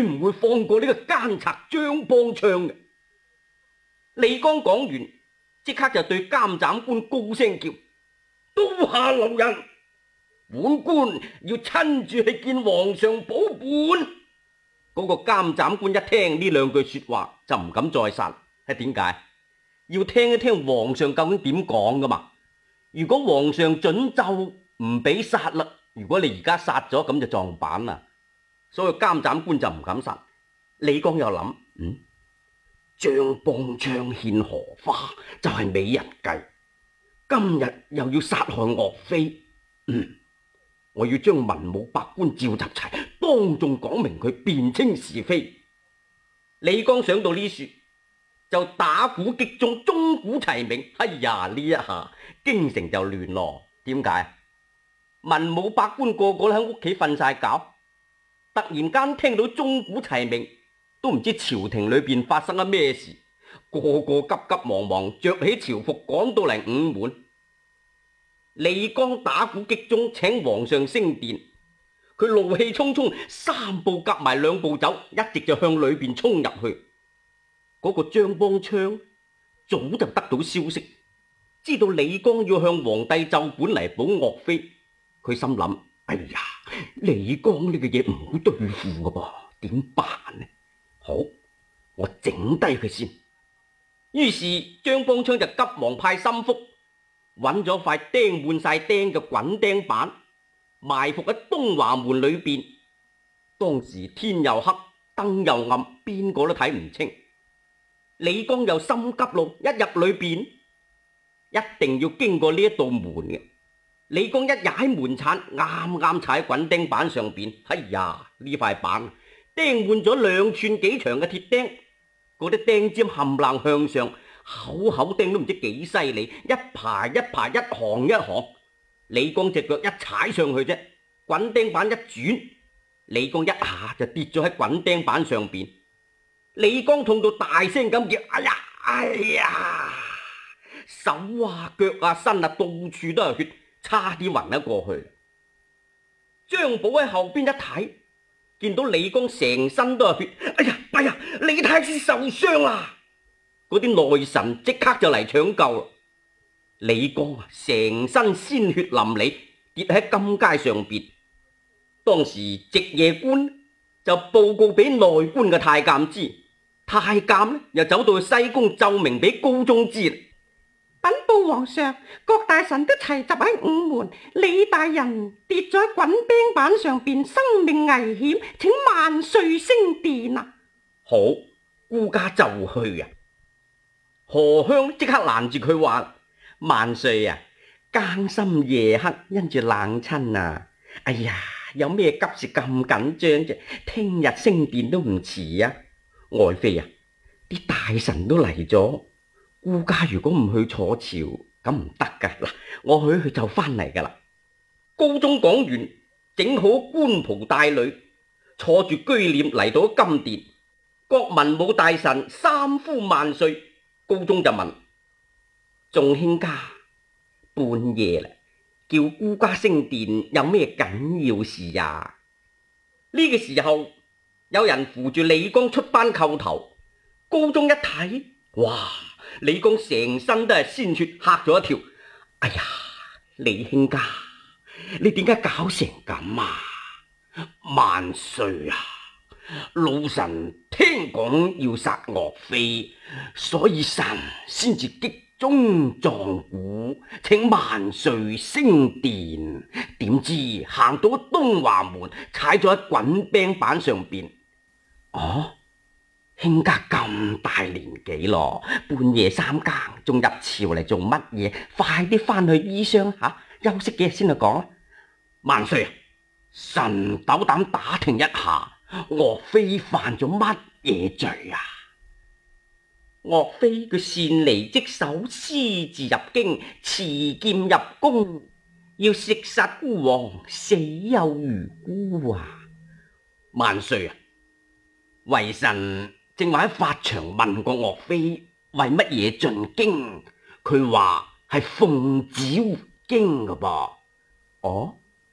唔會放過呢個奸賊張邦昌嘅。李剛講完，即刻就對監斬官高聲叫：刀下留人！本官要親自去見皇上保本。嗰個監斬官一聽呢兩句說話就唔敢再殺。係點解？要聽一聽皇上究竟點講噶嘛。如果皇上准奏唔俾殺啦，如果你而家殺咗咁就撞板啦。所以監斬官就唔敢殺。李剛又諗，張邦昌獻荷花就係美人計，今日又要殺害岳飛，我要將文武百官召集齊，當眾講明佢，辨清是非。李剛想到呢處，就打鼓擊鐘，鐘鼓齊鳴。哎呀，呢一下京城就亂咯。點解？文武百官個個都喺屋企瞓晒覺，突然間聽到鐘鼓齊鳴，都唔知朝廷裏邊發生咗咩事，個個急急忙忙着起朝服趕到嚟午門。李剛打鼓擊鐘請皇上升殿，佢怒氣沖沖，三步夾埋兩步走，一直就向裏邊衝入去。嗰個張邦昌早就得到消息，知道李剛要向皇帝奏本嚟保岳飛，佢心諗：哎呀，李剛呢個嘢唔好對付噶噃，點辦呢？好，我整低佢先。於是張邦昌就急忙派心腹揾咗塊釘滿晒釘嘅滾釘板，埋伏喺東華門裏邊。當時天又黑，燈又暗，邊個都睇唔清。李剛又心急咯，一入裏邊一定要經過呢一道門嘅。李剛一踩門鏟，啱啱踩喺滾釘板上邊，哎呀，呢塊板釘滿咗2寸幾長嘅鐵釘，嗰啲釘尖冚唪向上，口口釘都唔知幾犀利，一排一排，一行一行。李剛隻腳一踩上去啫，滾釘板一轉，李剛一下就跌咗喺滾釘板上邊。李剛痛到大聲咁叫：哎呀，哎呀！手啊腳啊身啊到處都係血，差啲暈咗過去。張寶喺後邊一睇，見到李剛成身都係血，哎呀哎呀，李太師受傷啦！嗰啲內臣即刻就嚟搶救啦。李剛啊，成身鮮血淋漓，跌喺金階上邊。當時值夜官就報告俾內官嘅太監知，太監呢又走到去西宮奏明俾高宗知。 稟報皇上，各大臣都齊集喺午門，李大人跌咗喺滾釘板上邊，生命危險，請萬歲升殿啊！ 好，孤家就去啊！何香即刻攔住佢話：萬歲啊，更深夜黑，因住冷親啊！哎呀，有咩急事咁緊張啫？聽日升殿都唔遲啊！愛妃啊，啲大臣都嚟咗。孤家如果唔去坐朝，咁唔得噶。嗱，我去就翻嚟噶啦。高宗講完，整好官袍帶履，坐住居輦嚟到金殿。各文武大臣三呼萬歲。高宗就問：眾卿家，半夜啦，叫孤家升殿，有咩緊要事呀？呢個時候，有人扶住李剛出班叩頭。高宗一睇，哇！李剛成身都係鮮血，嚇咗一跳。哎呀，李卿家，你點解搞成咁啊？萬歲啊！老臣聽講要殺岳飛，所以臣先至擊鐘撞鼓，請萬歲升殿。點知行到東華門，踩咗喺滾釘板上邊。哦，卿家咁大年紀咯，半夜3更仲入朝嚟做乜嘢？快啲翻去醫傷吓，休息幾日先去講。萬歲啊，臣斗膽打聽一下，岳飛犯咗乜嘢罪啊？岳飛佢擅離職守，私自入京，持劍入宮，要食殺孤王，死有餘辜啊！萬歲啊，為臣正話喺法場問過岳飛為乜嘢進京，佢話係奉旨回京噶噃。哦，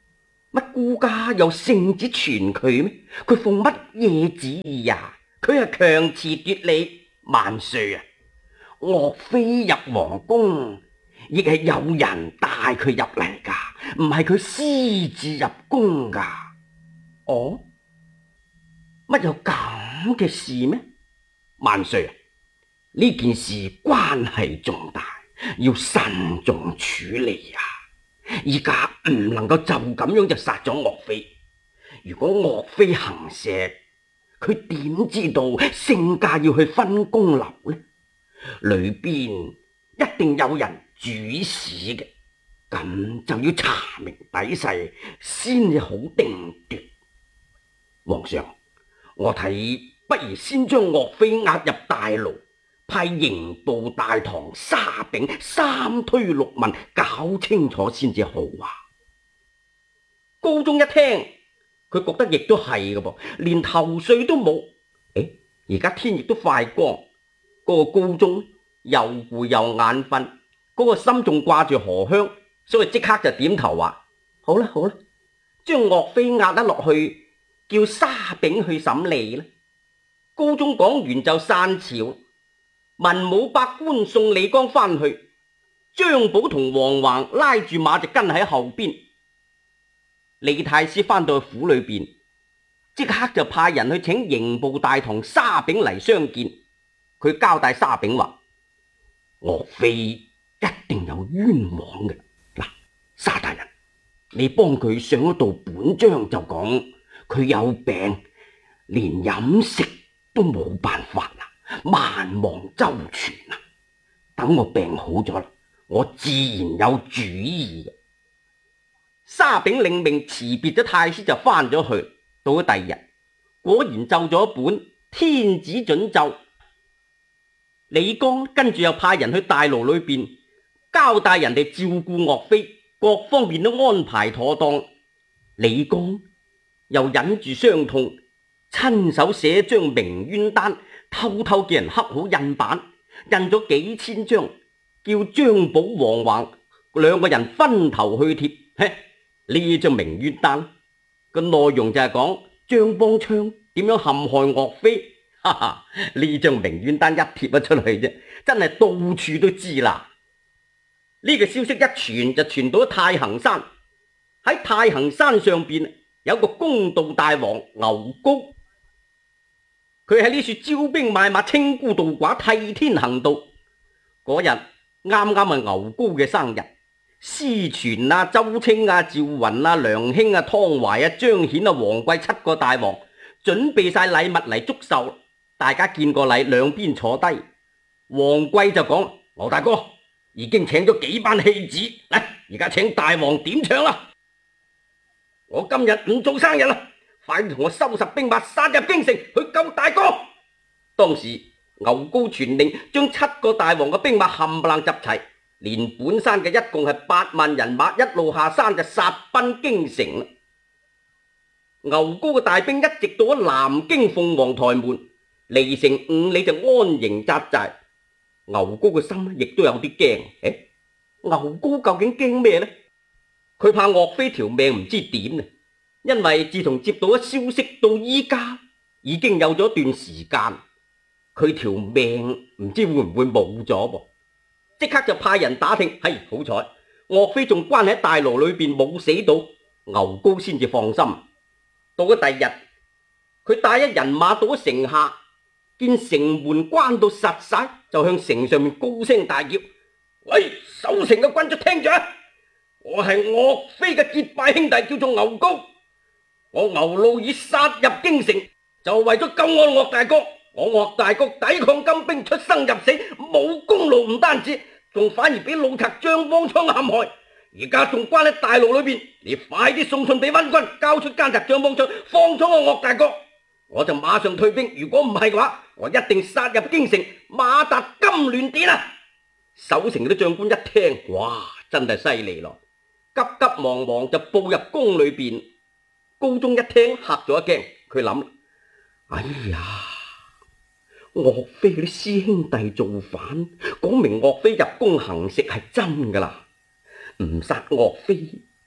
乜顧家有聖旨傳佢咩？佢奉乜嘢旨意呀？佢係強詞奪理，萬歲啊！岳飛入皇宮，亦係有人帶佢入嚟噶，唔係佢私自入宮噶。哦，乜有咁嘅事咩？萬歲啊！呢件事關係重大，要慎重處理啊！而家唔能夠就咁樣就殺咗岳飛。如果岳飛行刺，佢點知道聖駕要去分公樓呢？裏邊一定有人主使嘅，咁就要查明底細，先至好定奪。皇上，我睇不如先將岳飛押入大牢，派刑部大堂沙炳三推六問，搞清楚先至好啊！高宗一聽，佢覺得亦都係嘅噃，連頭緒都冇。而家天亦都快光，嗰個高宗又攰又眼瞓，嗰個心仲掛住何香，所以即刻就點頭話：好啦好啦，將岳飛押得落去，叫沙炳去審理啦。高宗講完就散朝，文武百官送李剛翻去，張寶同黃橫拉住馬就跟喺後邊。李太師翻到去府裏邊，即刻就派人去請刑部大堂沙炳嚟相見。佢交代沙炳話：岳飛一定有冤枉嘅。嗱，沙大人，你幫佢上一道本章就講佢有病，連飲食都冇辦法啦，萬望周全啊！等我病好咗啦，我自然有主意嘅。沙炳領命辭別咗太師就翻咗去。到咗第二日，果然奏咗一本天子准奏。李剛跟住又派人去大牢裏邊交代人哋照顧岳飛，各方面都安排妥當。李剛又忍住傷痛，親手寫張鳴冤單，偷偷叫人刻好印版，印咗幾千張，叫張寶、黃橫兩個人分頭去貼。呢張鳴冤單個內容就係講張邦昌點樣陷害岳飛。哈哈，呢張鳴冤單一貼咗出去啫，真係到處都知啦。呢個消息一傳就傳到太行山。喺太行山上邊有個公道大王牛高，佢喺呢處招兵買馬，清孤渡寡，替天行道。嗰日啱啱係牛高嘅生日，司傳啊、周清啊、趙雲啊、梁興啊、湯懷啊、張顯啊、黃貴七個大王準備晒禮物嚟祝壽。大家見過禮，兩邊坐低。黃貴就講：牛大哥已經請咗幾班戲子嚟，而家請大王點唱啦！我今日唔做生日啦，快同我收拾兵馬，殺入京城去救大哥。當時牛高傳令，將七個大王嘅兵馬冚唪唥集齊，連本山嘅一共係8萬人馬，一路下山就殺奔京城啦。牛高嘅大兵一直到咗南京鳳凰台門，離城5里就安營紮寨。牛高嘅心亦都有啲驚。牛高究竟驚咩呢？佢怕岳飛條命唔知點呢，因為自從接到咗消息到依家已經有咗一段時間，佢條命唔知會唔會冇咗噃。即刻就派人打聽，好彩岳飛仲關喺大牢裏邊冇死到，牛高先至放心。到咗第二日，佢帶一人馬到咗城下，見城門關到實晒，就向城上面高聲大叫：喂，守城嘅軍卒聽住啊！我係岳飛嘅結拜兄弟，叫做牛高。我牛路已殺入京城，就為咗救我岳大哥。我岳大哥抵抗金兵，出生入死，冇功勞，唔單止，仲反而俾老賊張邦昌陷害。而家仲關喺大牢裏邊，你快啲送信俾溫軍，交出奸賊張邦昌，放咗我岳大哥，我就馬上退兵。如果唔係嘅話，我一定殺入京城，馬踏金鑾殿啊！守城嗰啲將官一聽，哇，真係犀利咯，急急忙忙就步入宮裏邊。高宗一聽嚇咗一驚，佢諗：哎呀，岳飛嗰啲師兄弟造反，講明岳飛入宮行刺係真噶啦，唔殺岳飛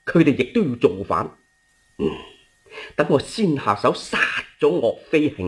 佢哋亦都要造反。等我先下手殺咗岳飛係